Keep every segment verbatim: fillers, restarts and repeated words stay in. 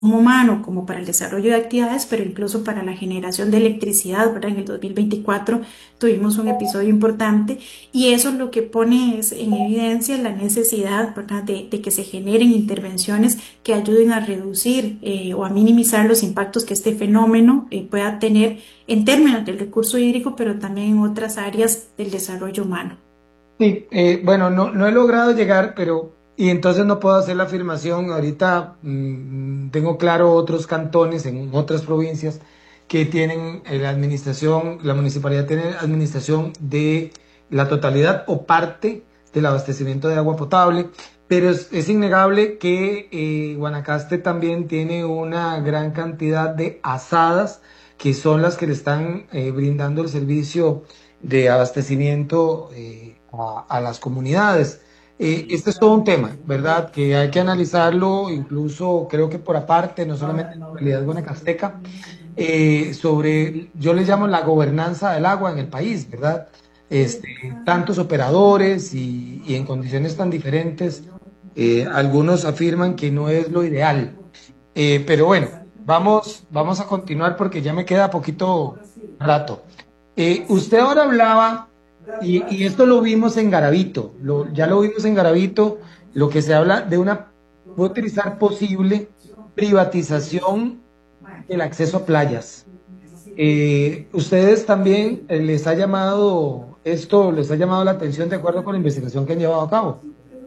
humano como para el desarrollo de actividades, pero incluso para la generación de electricidad, ¿verdad? En el dos mil veinticuatro tuvimos un episodio importante y eso lo que pone es en evidencia la necesidad, ¿verdad? De, de que se generen intervenciones que ayuden a reducir eh, o a minimizar los impactos que este fenómeno eh, pueda tener en términos del recurso hídrico, pero también en otras áreas del desarrollo humano. Sí, eh, bueno, no, no he logrado llegar, pero, y entonces no puedo hacer la afirmación. Ahorita mm, tengo claro otros cantones en otras provincias que tienen eh, la administración, la municipalidad tiene administración de la totalidad o parte del abastecimiento de agua potable, pero es, es innegable que eh, Guanacaste también tiene una gran cantidad de asadas que son las que le están eh, brindando el servicio de abastecimiento eh, a, a las comunidades. Eh, este es todo un tema, ¿verdad? Que hay que analizarlo, incluso creo que por aparte, no solamente en la realidad guanacasteca, eh, sobre, yo le llamo la gobernanza del agua en el país, ¿verdad? Este, tantos operadores y, y en condiciones tan diferentes, eh, algunos afirman que no es lo ideal. Eh, pero bueno, vamos, vamos a continuar porque ya me queda poquito rato. Eh, usted ahora hablaba, y, y esto lo vimos en Garavito, lo, ya lo vimos en Garavito, lo que se habla de una, puedo utilizar posible privatización del acceso a playas. Eh, ustedes también eh, les ha llamado esto, les ha llamado la atención de acuerdo con la investigación que han llevado a cabo.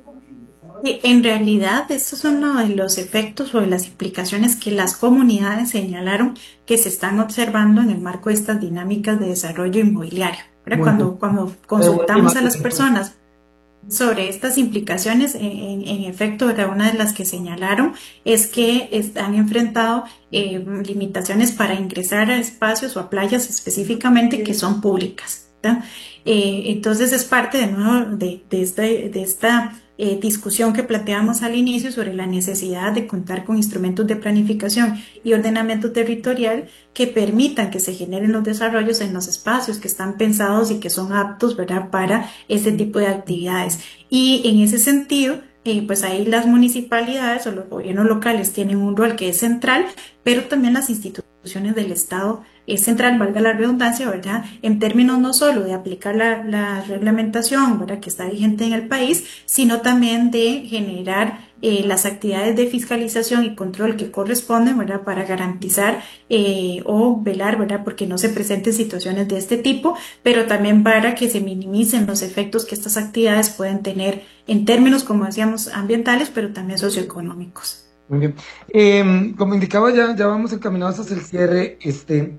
Sí, en realidad, estos son uno de los efectos o de las implicaciones que las comunidades señalaron que se están observando en el marco de estas dinámicas de desarrollo inmobiliario. ¿Verdad? Muy bien. Cuando, cuando Qué buen consultamos tema a las técnico. personas sobre estas implicaciones, en, en- en efecto, ¿verdad? Una de las que señalaron es que es- han enfrentado eh, limitaciones para ingresar a espacios o a playas específicamente que son públicas. ¿Verdad? Eh, entonces es parte de nuevo de, de esta, de esta eh, discusión que planteamos al inicio sobre la necesidad de contar con instrumentos de planificación y ordenamiento territorial que permitan que se generen los desarrollos en los espacios que están pensados y que son aptos, ¿verdad? Para este tipo de actividades. Y en ese sentido, eh, pues ahí las municipalidades o los gobiernos locales tienen un rol que es central, pero también las instituciones del Estado es central, valga la redundancia, ¿verdad? En términos no solo de aplicar la, la reglamentación, ¿verdad? Que está vigente en el país, sino también de generar eh, las actividades de fiscalización y control que corresponden, ¿verdad? Para garantizar eh, o velar, ¿verdad? Porque no se presenten situaciones de este tipo, pero también para que se minimicen los efectos que estas actividades pueden tener en términos, como decíamos, ambientales, pero también socioeconómicos. Muy bien. Em, como indicaba, ya, ya vamos encaminados hacia el cierre. Este,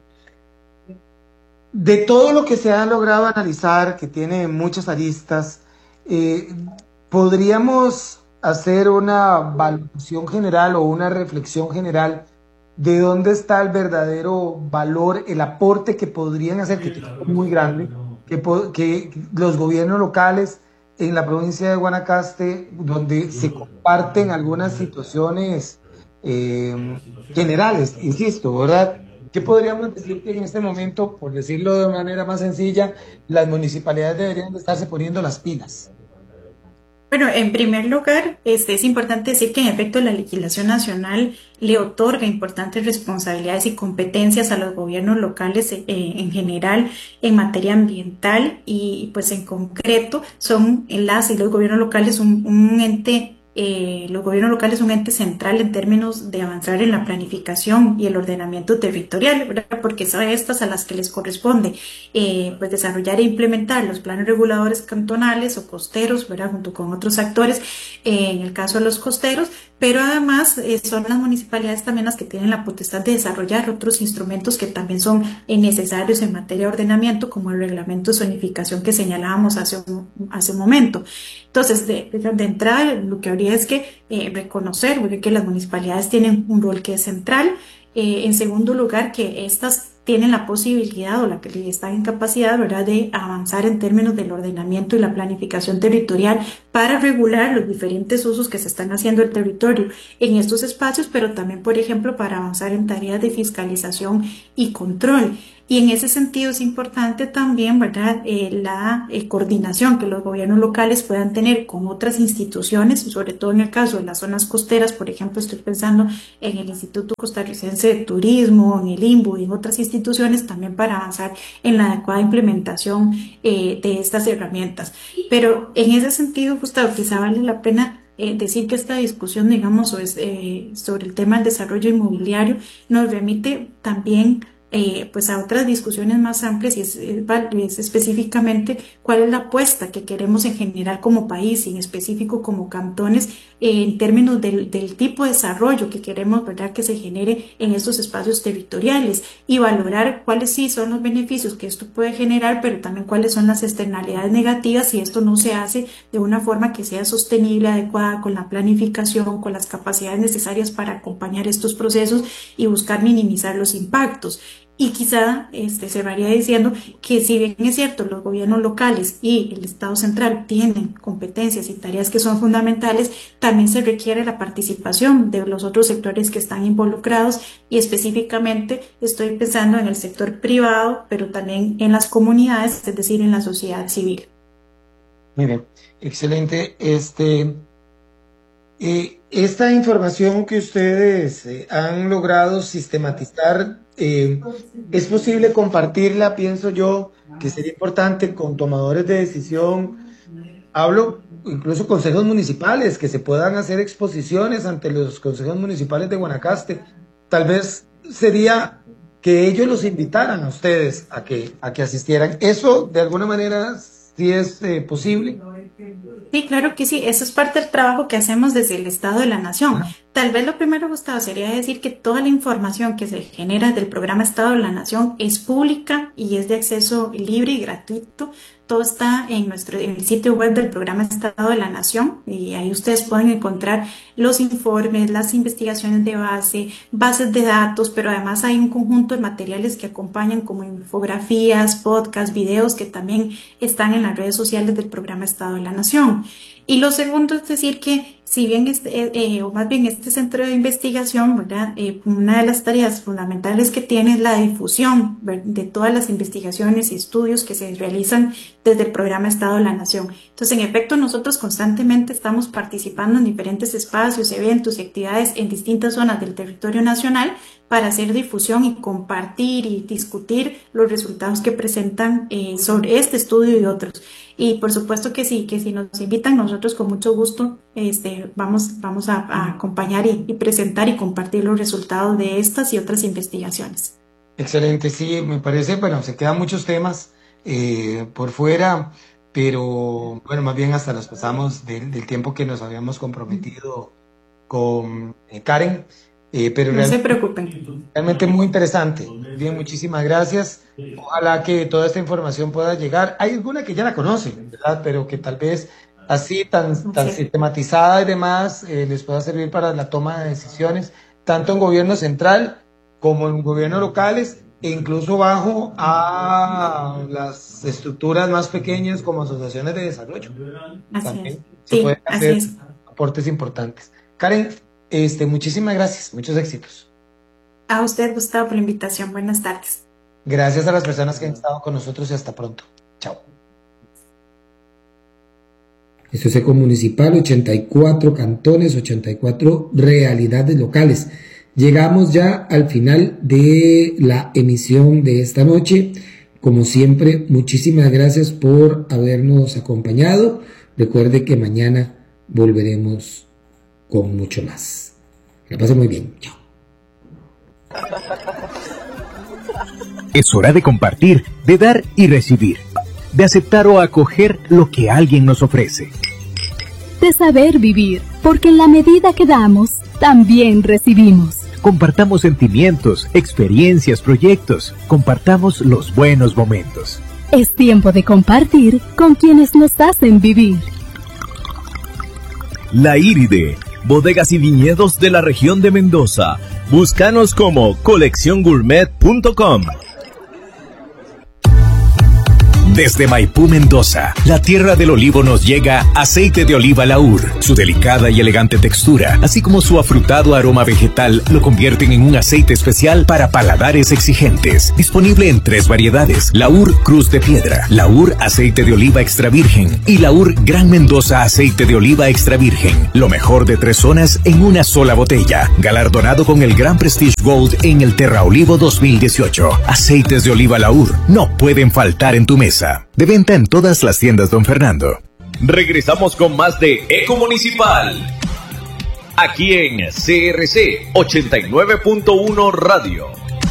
de todo lo que se ha logrado analizar, que tiene muchas aristas, eh, podríamos hacer una valoración general o una reflexión general de dónde está el verdadero valor, el aporte que podrían hacer, que es muy grande, que, po- que los gobiernos locales en la provincia de Guanacaste, donde se comparten algunas situaciones eh, generales, insisto, ¿verdad? ¿Qué podríamos decir que en este momento, por decirlo de manera más sencilla, las municipalidades deberían de estarse poniendo las pilas? Bueno, en primer lugar, este, es importante decir que en efecto la legislación nacional le otorga importantes responsabilidades y competencias a los gobiernos locales eh, en general en materia ambiental y pues en concreto son las y los gobiernos locales un, un ente, eh, los gobiernos locales un ente central en términos de avanzar en la planificación y el ordenamiento territorial, ¿verdad? Porque son estas a las que les corresponde eh, pues desarrollar e implementar los planes reguladores cantonales o costeros, ¿verdad? Junto con otros actores, eh, en el caso de los costeros, pero además eh, son las municipalidades también las que tienen la potestad de desarrollar otros instrumentos que también son eh, necesarios en materia de ordenamiento, como el reglamento de zonificación que señalábamos hace un, hace un momento. Entonces, de, de, de entrada, lo que habría es que eh, reconocer que las municipalidades tienen un rol que es central. Eh, en segundo lugar, que estas tienen la posibilidad o la que están en capacidad, ¿verdad?, de avanzar en términos del ordenamiento y la planificación territorial para regular los diferentes usos que se están haciendo del territorio en estos espacios, pero también, por ejemplo, para avanzar en tareas de fiscalización y control. Y en ese sentido es importante también, ¿verdad?, eh, la eh, coordinación que los gobiernos locales puedan tener con otras instituciones, sobre todo en el caso de las zonas costeras. Por ejemplo, estoy pensando en el Instituto Costarricense de Turismo, en el I N B U y en otras instituciones, también para avanzar en la adecuada implementación eh, de estas herramientas. Pero en ese sentido, Gustavo, quizá vale la pena Eh, decir que esta discusión, digamos, es, eh, sobre el tema del desarrollo inmobiliario nos remite también eh, pues a otras discusiones más amplias, y es, es específicamente cuál es la apuesta que queremos en general como país y en específico como cantones eh, en términos del, del tipo de desarrollo que queremos, ¿verdad?, que se genere en estos espacios territoriales, y valorar cuáles sí son los beneficios que esto puede generar, pero también cuáles son las externalidades negativas si esto no se hace de una forma que sea sostenible, adecuada, con la planificación, con las capacidades necesarias para acompañar estos procesos y buscar minimizar los impactos. Y quizá este, cerraría diciendo que si bien es cierto, los gobiernos locales y el Estado central tienen competencias y tareas que son fundamentales, también se requiere la participación de los otros sectores que están involucrados, y específicamente estoy pensando en el sector privado, pero también en las comunidades, es decir, en la sociedad civil. Muy bien, excelente. Este, eh, esta información que ustedes eh, han logrado sistematizar, eh, es posible compartirla, pienso yo, que sería importante con tomadores de decisión. Hablo incluso consejos municipales, que se puedan hacer exposiciones ante los consejos municipales de Guanacaste. Tal vez sería que ellos los invitaran a ustedes a que, a que asistieran. Eso, de alguna manera, sí es eh, posible. Sí, claro que sí, eso es parte del trabajo que hacemos desde el Estado de la Nación. Ah. Tal vez lo primero, Gustavo, sería decir que toda la información que se genera del programa Estado de la Nación es pública y es de acceso libre y gratuito. Todo está en nuestro en el sitio web del programa Estado de la Nación, y ahí ustedes pueden encontrar los informes, las investigaciones de base, bases de datos, pero además hay un conjunto de materiales que acompañan, como infografías, podcasts, videos, que también están en las redes sociales del programa Estado de la Nación. Y lo segundo es decir que si bien este, eh, o más bien este centro de investigación, ¿verdad?, eh, una de las tareas fundamentales que tiene es la difusión, ¿verdad?, de todas las investigaciones y estudios que se realizan desde el programa Estado de la Nación. Entonces, en efecto, nosotros constantemente estamos participando en diferentes espacios, eventos y actividades en distintas zonas del territorio nacional para hacer difusión y compartir y discutir los resultados que presentan eh, sobre este estudio y otros. Y por supuesto que sí, que si nos invitan, nosotros con mucho gusto este, vamos, vamos a, a acompañar y, y presentar y compartir los resultados de estas y otras investigaciones. Excelente, sí, me parece, bueno, se quedan muchos temas eh, por fuera, pero bueno, más bien hasta nos pasamos del, del tiempo que nos habíamos comprometido con eh, Karen. Eh, pero no se preocupen. Realmente muy interesante. Bien, muchísimas gracias. Ojalá que toda esta información pueda llegar. Hay alguna que ya la conocen, ¿verdad? Pero que tal vez así, tan, tan sí. sistematizada y demás, eh, les pueda servir para la toma de decisiones, tanto en gobierno central como en gobiernos locales, e incluso bajo a las estructuras más pequeñas como asociaciones de desarrollo. Así También es. se Sí, pueden hacer así es. aportes importantes. Karen, Este, muchísimas gracias, muchos éxitos. A usted, Gustavo, por la invitación. Buenas tardes. Gracias a las personas que han estado con nosotros y hasta pronto. Chao. Esto es Eco Municipal, ochenta y cuatro cantones, ochenta y cuatro realidades locales. Llegamos ya al final de la emisión de esta noche. Como siempre, muchísimas gracias por habernos acompañado. Recuerde que mañana volveremos con mucho más. Que la pasen muy bien. Chao. Es hora de compartir, de dar y recibir, de aceptar o acoger lo que alguien nos ofrece. De saber vivir, porque en la medida que damos, también recibimos. Compartamos sentimientos, experiencias, proyectos. Compartamos los buenos momentos. Es tiempo de compartir con quienes nos hacen vivir. La Iride, bodegas y viñedos de la región de Mendoza. Búscanos como colección gourmet punto com. Desde Maipú, Mendoza, la tierra del olivo, nos llega aceite de oliva Laur. Su delicada y elegante textura, así como su afrutado aroma vegetal, lo convierten en un aceite especial para paladares exigentes. Disponible en tres variedades: Laur Cruz de Piedra, Laur Aceite de Oliva Extra Virgen y Laur Gran Mendoza Aceite de Oliva Extra Virgen. Lo mejor de tres zonas en una sola botella. Galardonado con el Gran Prestige Gold en el Terra Olivo dos mil dieciocho. Aceites de oliva Laur no pueden faltar en tu mesa. De venta en todas las tiendas Don Fernando. Regresamos con más de Eco Municipal, aquí en C R C ochenta y nueve punto uno Radio.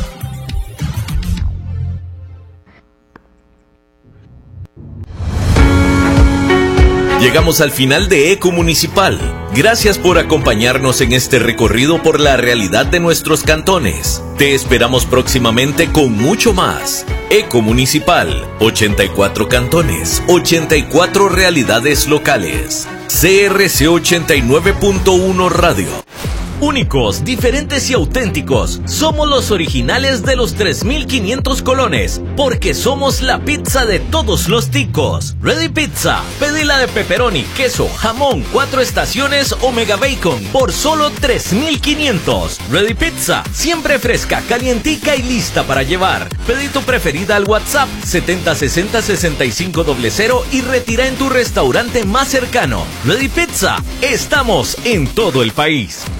Llegamos al final de Eco Municipal. Gracias por acompañarnos en este recorrido por la realidad de nuestros cantones. Te esperamos próximamente con mucho más. Eco Municipal, ochenta y cuatro cantones, ochenta y cuatro realidades locales. C R C ochenta y nueve punto uno Radio. Únicos, diferentes y auténticos. Somos los originales de los tres mil quinientos colones, porque somos la pizza de todos los ticos. Ready Pizza. Pedila de pepperoni, queso, jamón, cuatro estaciones o mega bacon por solo tres mil quinientos. Ready Pizza. Siempre fresca, calientica y lista para llevar. Pedí tu preferida al WhatsApp setenta sesenta sesenta y cinco cero cero y retira en tu restaurante más cercano. Ready Pizza. Estamos en todo el país.